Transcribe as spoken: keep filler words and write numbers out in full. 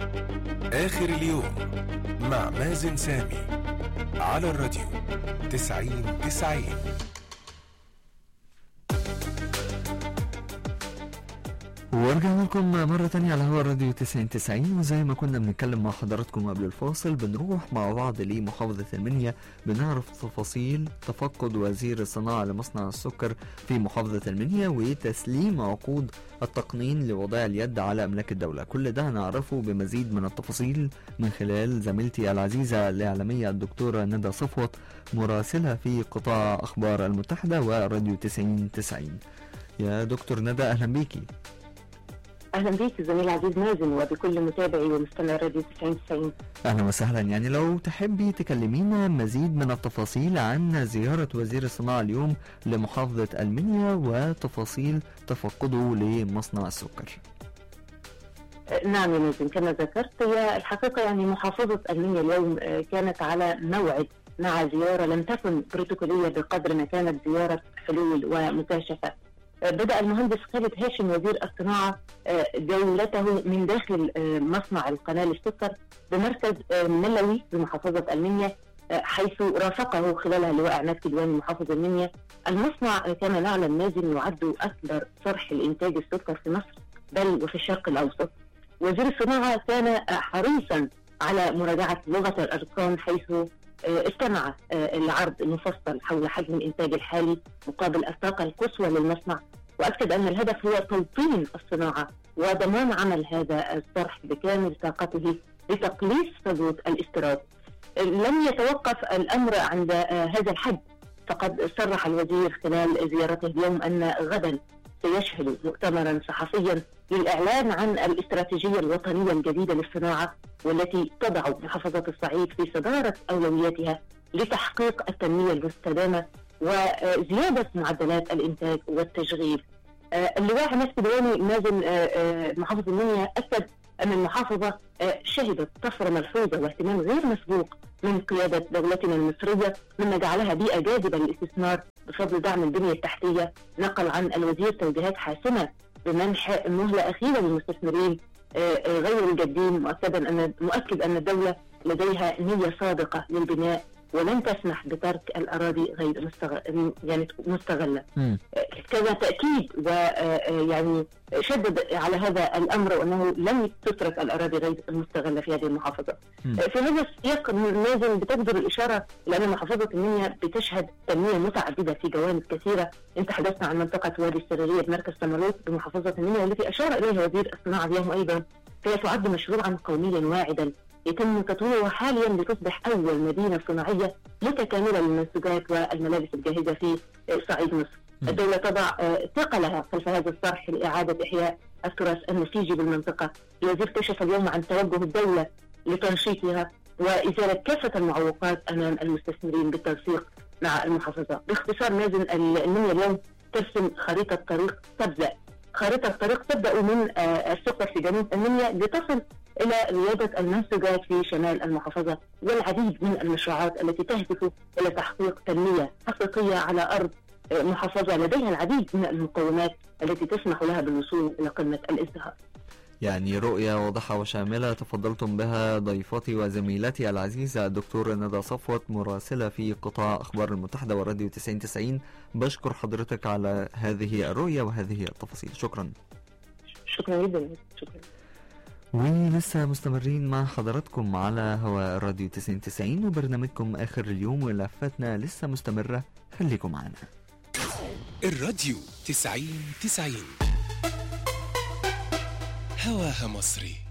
آخر اليوم مع مازن سامي على الراديو تسعين تسعين. ورجعنا لكم مرة تانية على هوا الراديو تسعين تسعين، وزي ما كنا بنتكلم مع حضراتكم قبل الفاصل بنروح مع بعض لمحافظة المنيا بنعرف تفاصيل تفقد وزير الصناعة لمصنع السكر في محافظة المنيا وتسليم عقود التقنين لوضع اليد على أملاك الدولة. كل ده هنعرفه بمزيد من التفاصيل من خلال زميلتي العزيزة الإعلامية الدكتورة ندى صفوت مراسلة في قطاع أخبار المتحدة وراديو تسعين تسعين. يا دكتور ندى أهلا بيكي. اهلا بيك الزميل العزيز مازن وبكل متابعي ومستمع راديو تسعين تسعين. اهلا وسهلا. يعني لو تحبي تكلمينا مزيد من التفاصيل عن زيارة وزير الصناعة اليوم لمحافظة المنيا وتفاصيل تفقده لمصنع السكر. نعم يا مازن، كما ذكرت هي الحقيقة يعني محافظة المنيا اليوم كانت على موعد مع زيارة لم تكن بروتوكولية بقدر ما كانت زيارة حلول ومكاشفة. بدأ المهندس خالد هاشم وزير الصناعة جولته من داخل مصنع القناة للسكر بمركز ملوي بمحافظة المنيا، حيث رافقه خلالها اللواء عماد كدواني محافظ المنيا. المصنع كما نعلم مازن يعد أكبر صرح لإنتاج السكر في مصر بل وفي الشرق الأوسط. وزير الصناعة كان حريصا على مراجعة لغة الأرقام، حيث استمع العرض المفصل حول حجم الإنتاج الحالي مقابل الطاقة القصوى للمصنع، وأكد أن الهدف هو توطين الصناعة وضمان عمل هذا الصرح بكامل طاقته لتقليص فجوة الاستيراد. لم يتوقف الأمر عند هذا الحد، فقد صرح الوزير خلال زيارته اليوم أن غدا سيشهد مؤتمرا صحفيا للإعلان عن الاستراتيجية الوطنية الجديدة للصناعة، والتي تضع محافظات الصعيد في صدارة أولوياتها لتحقيق التنمية المستدامة وزيادة معدلات الإنتاج والتشغيل. اللواء عماد كدواني نازل محافظ المنيا أكد أن المحافظة شهدت طفرة ملحوظة واهتمام غير مسبوق من قيادة دولتنا المصرية، مما جعلها بيئة جاذبة للاستثمار بفضل دعم البنية التحتية. نقل عن الوزير توجيهات حاسمة بمنح مهلة أخيرة للمستثمرين غير الجادين، مؤكدا أن مؤكد أن الدولة لديها نية صادقة للبناء ولن تسمح بترك الأراضي غير مستغل يعني مستغلة. كذا تأكيد ويعني شدد على هذا الأمر وأنه لن تترك الأراضي غير المستغلة في هذه المحافظة. م. في هذا السياق لازم بتقدر الإشارة لأن محافظة المنيا بتشهد تنمية متعددة في جوانب كثيرة. انت حدثنا عن منطقة وادي السريرية بمركز تمرد بمحافظة المنيا والتي أشار إليها وزير الصناعة اليوم أيضا، فهي تعد مشروعا قوميا واعدا يتم تطويره حاليا لتصبح أول مدينة صناعية متكاملة للمنتجات والملابس الجاهزة في صعيد مصر. الدولة تضع ثقلها خلف هذا الصرح لإعادة إحياء التراث النسيجي بالمنطقة. الوزير كشف اليوم عن توجه الدولة لتنشيطها وإزالة كافة المعوقات أمام المستثمرين بالتنسيق مع المحافظة. باختصار مازن، المنيا اليوم ترسم خريطة طريق تبدأ خريطة الطريق تبدأ من السكر في جنوب المنيا لتصل إلى ريادة المنتجات في شمال المحافظة، والعديد من المشروعات التي تهدف إلى تحقيق تنمية حقيقية على أرض محافظة لديها العديد من المقومات التي تسمح لها بالوصول إلى قمة الازدهار. يعني رؤية واضحة وشاملة تفضلتم بها ضيفتي وزميلتي العزيزة الدكتورة ندى صفوت مراسلة في قطاع أخبار المتحدة والراديو تسعين تسعين. بشكر حضرتك على هذه الرؤية وهذه التفاصيل. شكرا. شكرا جدا. شكرا. ولسه مستمرين مع حضراتكم على هواء الراديو تسعين تسعين وبرنامجكم آخر اليوم ولفتنا لسه مستمرة. خليكم معنا. الراديو تسعين تسعين هواها مصري.